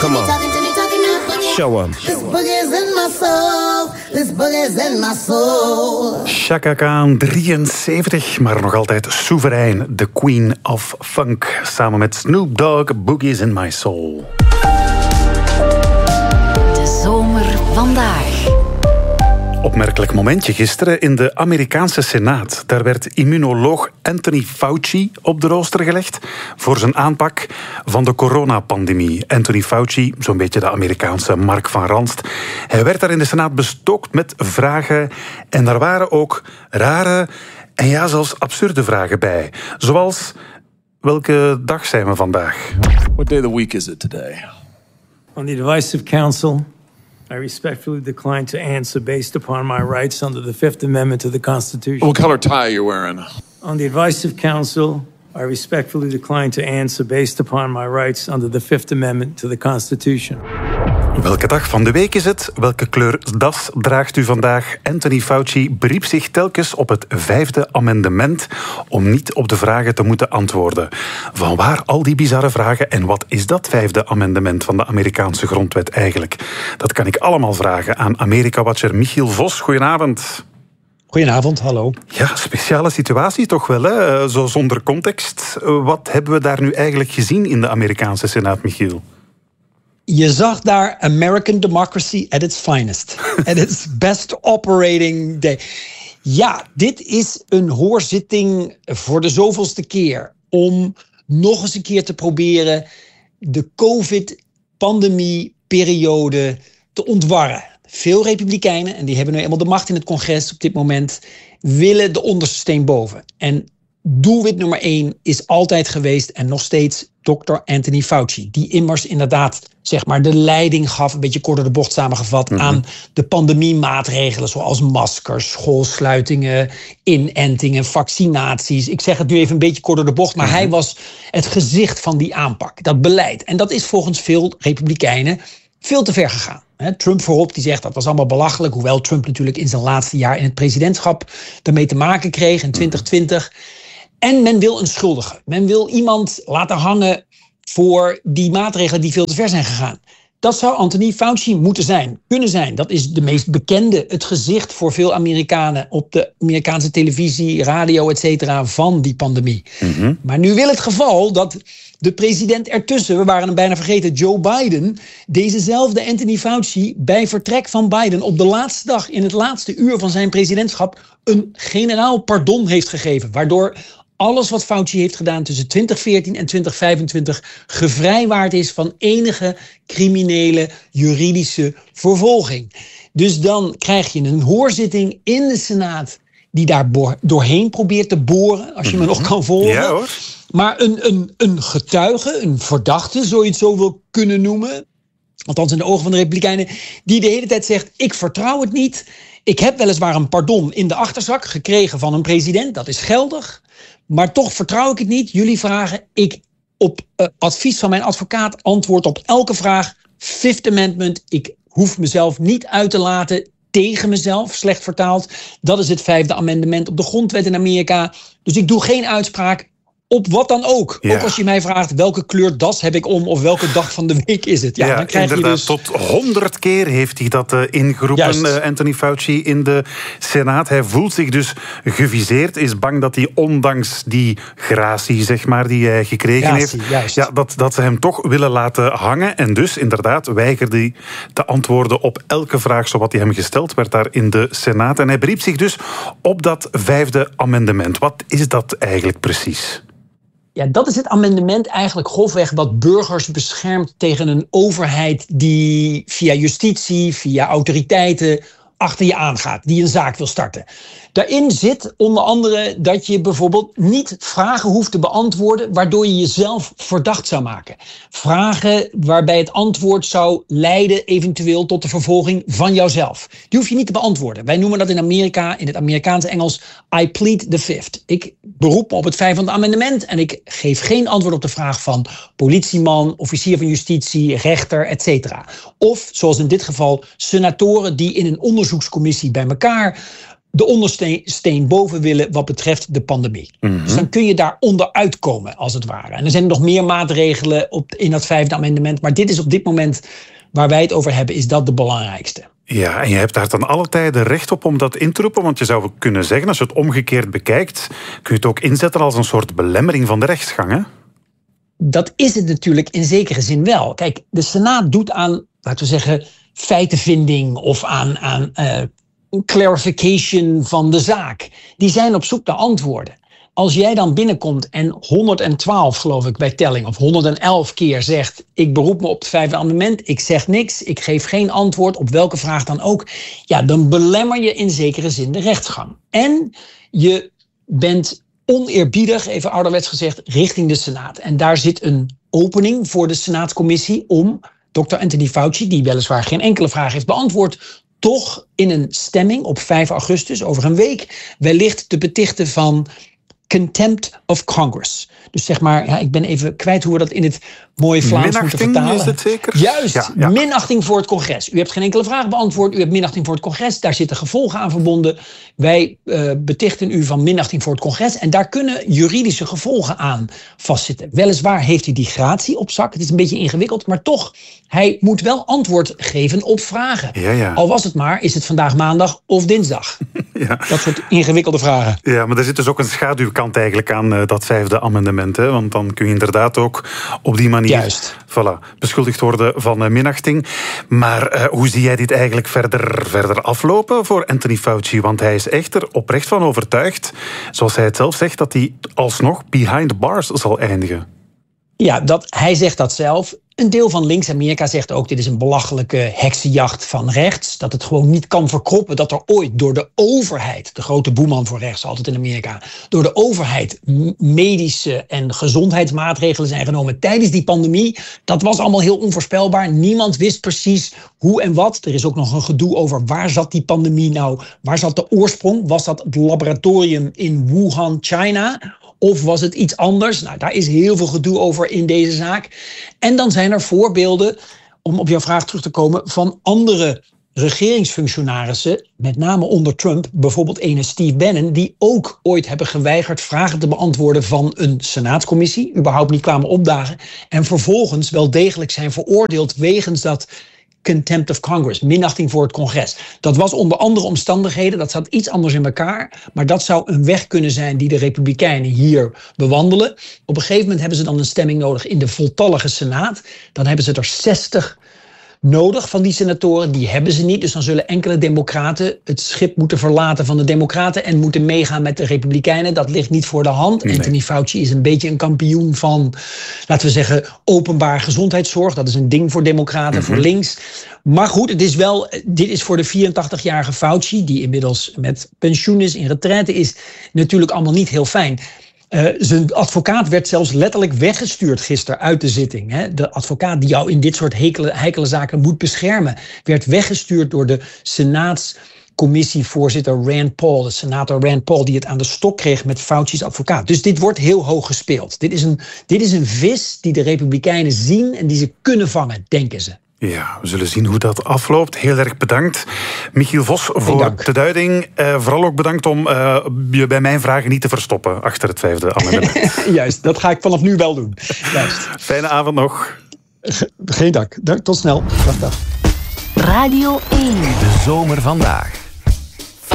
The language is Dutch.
Come on. Show 'em. This boogie's in my soul. This boogie's in my soul. Chaka Khan, 73, maar nog altijd soeverein. The Queen of Funk. Samen met Snoop Dogg, Boogie's in My Soul. De zomer vandaag. Opmerkelijk momentje gisteren in de Amerikaanse Senaat. Daar werd immunoloog Anthony Fauci op de rooster gelegd voor zijn aanpak van de coronapandemie. Anthony Fauci, zo'n beetje de Amerikaanse Mark van Ranst. Hij werd daar in de Senaat bestookt met vragen en daar waren ook rare en ja, zelfs absurde vragen bij. Zoals, welke dag zijn we vandaag? What day of the week is it today? On the advice of counsel, I respectfully decline to answer based upon my rights under the Fifth Amendment to the Constitution. What color tie are you wearing? On the advice of counsel, I respectfully decline to answer based upon my rights under the Fifth Amendment to the Constitution. Welke dag van de week is het? Welke kleur das draagt u vandaag? Anthony Fauci beriep zich telkens op het 5e amendement om niet op de vragen te moeten antwoorden. Vanwaar al die bizarre vragen en wat is dat 5e amendement van de Amerikaanse grondwet eigenlijk? Dat kan ik allemaal vragen aan Amerika-watcher Michiel Vos. Goedenavond. Goedenavond, hallo. Ja, speciale situatie toch wel, hè? Zo zonder context. Wat hebben we daar nu eigenlijk gezien in de Amerikaanse Senaat, Michiel? Je zag daar American democracy at its finest. At its best operating day. Ja, dit is een hoorzitting voor de zoveelste keer om nog eens een keer te proberen de COVID-pandemie-periode te ontwarren. Veel republikeinen, en die hebben nu eenmaal de macht in het congres op dit moment, willen de onderste steen boven. En doelwit nummer 1 is altijd geweest en nog steeds Dr. Anthony Fauci. Die immers inderdaad zeg maar de leiding gaf, een beetje kort door de bocht samengevat, aan de pandemiemaatregelen zoals maskers, schoolsluitingen, inentingen, vaccinaties. Ik zeg het nu even een beetje kort door de bocht, maar hij was het gezicht van die aanpak, dat beleid. En dat is volgens veel republikeinen veel te ver gegaan. Trump voorop, die zegt dat was allemaal belachelijk, hoewel Trump natuurlijk in zijn laatste jaar in het presidentschap daarmee te maken kreeg in 2020. En men wil een schuldige. Men wil iemand laten hangen voor die maatregelen die veel te ver zijn gegaan. Dat zou Anthony Fauci moeten zijn, kunnen zijn. Dat is de meest bekende, het gezicht voor veel Amerikanen op de Amerikaanse televisie, radio, etc. van die pandemie. Maar nu wil het geval dat de president ertussen, we waren hem bijna vergeten, Joe Biden, dezezelfde Anthony Fauci bij vertrek van Biden op de laatste dag, in het laatste uur van zijn presidentschap, een generaal pardon heeft gegeven. Waardoor alles wat Fauci heeft gedaan tussen 2014 en 2025 gevrijwaard is van enige criminele juridische vervolging. Dus dan krijg je een hoorzitting in de Senaat die daar doorheen probeert te boren, als je me nog kan volgen. Ja, hoor. Maar een getuige, een verdachte, zo je het zo wil kunnen noemen, althans in de ogen van de Republikeinen, die de hele tijd zegt, ik vertrouw het niet. Ik heb weliswaar een pardon in de achterzak gekregen van een president, dat is geldig. Maar toch vertrouw ik het niet. Jullie vragen, ik op advies van mijn advocaat antwoord op elke vraag. Fifth Amendment, ik hoef mezelf niet uit te laten tegen mezelf, slecht vertaald. Dat is het 5e amendement op de grondwet in Amerika. Dus ik doe geen uitspraak op wat dan ook. Ja. Ook als je mij vraagt welke kleur das heb ik om of welke dag van de week is het. Ja, dan krijg inderdaad, je dus tot 100 keer heeft hij dat ingeroepen, Anthony Fauci, in de Senaat. Hij voelt zich dus geviseerd, is bang dat hij ondanks die gratie, zeg maar, die hij gekregen heeft, ja, dat ze hem toch willen laten hangen. En dus inderdaad weigerde hij te antwoorden op elke vraag zoals die hem gesteld werd daar in de Senaat. En hij beriep zich dus op dat 5e amendement. Wat is dat eigenlijk precies? Ja, dat is het amendement eigenlijk grofweg wat burgers beschermt tegen een overheid die via justitie, via autoriteiten achter je aangaat, die een zaak wil starten. Daarin zit onder andere dat je bijvoorbeeld niet vragen hoeft te beantwoorden waardoor je jezelf verdacht zou maken. Vragen waarbij het antwoord zou leiden eventueel tot de vervolging van jouzelf. Die hoef je niet te beantwoorden. Wij noemen dat in Amerika, in het Amerikaanse Engels, I plead the fifth. Ik beroep me op het 5e amendement en ik geef geen antwoord op de vraag van politieman, officier van justitie, rechter, etc. Of, zoals in dit geval, senatoren die in een onderzoekscommissie bij elkaar de ondersteen boven willen wat betreft de pandemie. Mm-hmm. Dus dan kun je daar onderuit komen, als het ware. En er zijn nog meer maatregelen in dat 5e amendement. Maar dit is op dit moment waar wij het over hebben, is dat de belangrijkste. Ja, en je hebt daar dan alle tijden recht op om dat in te roepen. Want je zou kunnen zeggen, als je het omgekeerd bekijkt, kun je het ook inzetten als een soort belemmering van de rechtsgang, hè? Dat is het natuurlijk in zekere zin wel. Kijk, de Senaat doet aan, laten we zeggen, feitenvinding of aan clarification van de zaak. Die zijn op zoek naar antwoorden. Als jij dan binnenkomt en 112, geloof ik, bij telling, of 111 keer zegt, ik beroep me op het 5e amendement, ik zeg niks, ik geef geen antwoord op welke vraag dan ook, ja, dan belemmer je in zekere zin de rechtsgang. En je bent oneerbiedig, even ouderwets gezegd, richting de Senaat. En daar zit een opening voor de Senaatscommissie om Dr. Anthony Fauci, die weliswaar geen enkele vraag heeft beantwoord, toch in een stemming op 5 augustus, over een week, wellicht te betichten van contempt of Congress. Dus zeg maar, ja, ik ben even kwijt hoe we dat in het mooie Vlaams moeten vertalen. Is het zeker? Juist, ja. Minachting voor het congres. U hebt geen enkele vraag beantwoord, u hebt minachting voor het congres. Daar zitten gevolgen aan verbonden. Wij betichten u van minachting voor het congres. En daar kunnen juridische gevolgen aan vastzitten. Weliswaar heeft hij die gratie op zak. Het is een beetje ingewikkeld, maar toch, hij moet wel antwoord geven op vragen. Ja. Al was het maar, is het vandaag maandag of dinsdag? Ja. Dat soort ingewikkelde vragen. Ja, maar er zit dus ook een schaduwkant eigenlijk aan dat 5e amendement. Hè? Want dan kun je inderdaad ook op die manier beschuldigd worden van minachting. Maar hoe zie jij dit eigenlijk verder aflopen voor Anthony Fauci? Want hij is echt er oprecht van overtuigd, zoals hij het zelf zegt, dat hij alsnog behind the bars zal eindigen. Ja, hij zegt dat zelf. Een deel van links-Amerika zegt ook, dit is een belachelijke heksenjacht van rechts. Dat het gewoon niet kan verkroppen dat er ooit door de overheid, de grote boeman voor rechts altijd in Amerika, door de overheid medische en gezondheidsmaatregelen zijn genomen tijdens die pandemie. Dat was allemaal heel onvoorspelbaar. Niemand wist precies hoe en wat. Er is ook nog een gedoe over waar zat die pandemie nou? Waar zat de oorsprong? Was dat het laboratorium in Wuhan, China? Of was het iets anders? Nou, daar is heel veel gedoe over in deze zaak. En dan zijn er voorbeelden, om op jouw vraag terug te komen, van andere regeringsfunctionarissen, met name onder Trump, bijvoorbeeld ene Steve Bannon, die ook ooit hebben geweigerd vragen te beantwoorden van een senaatscommissie, überhaupt niet kwamen opdagen, en vervolgens wel degelijk zijn veroordeeld wegens dat contempt of Congress, minachting voor het congres. Dat was onder andere omstandigheden, dat zat iets anders in elkaar, maar dat zou een weg kunnen zijn die de Republikeinen hier bewandelen. Op een gegeven moment hebben ze dan een stemming nodig in de voltallige Senaat. Dan hebben ze er 60 nodig van die senatoren. Die hebben ze niet, dus dan zullen enkele democraten het schip moeten verlaten van de democraten en moeten meegaan met de Republikeinen. Dat ligt niet voor de hand. Nee. Anthony Fauci is een beetje een kampioen van, laten we zeggen, openbaar gezondheidszorg. Dat is een ding voor democraten, voor links. Maar goed, dit is voor de 84-jarige Fauci, die inmiddels met pensioen is, in retraite is, natuurlijk allemaal niet heel fijn. Zijn advocaat werd zelfs letterlijk weggestuurd gisteren uit de zitting. Hè. De advocaat die jou in dit soort heikele zaken moet beschermen, werd weggestuurd door de Senaatscommissievoorzitter Rand Paul, de senator Rand Paul, die het aan de stok kreeg met Fauci's advocaat. Dus dit wordt heel hoog gespeeld. Dit is een vis die de Republikeinen zien en die ze kunnen vangen, denken ze. Ja, we zullen zien hoe dat afloopt. Heel erg bedankt, Michiel Vos, voor de duiding. Vooral ook bedankt om je bij mijn vragen niet te verstoppen achter het 5e amendement. Juist, dat ga ik vanaf nu wel doen. Juist. Fijne avond nog. Geen dank. Tot snel. Dag. Radio 1. De zomer vandaag.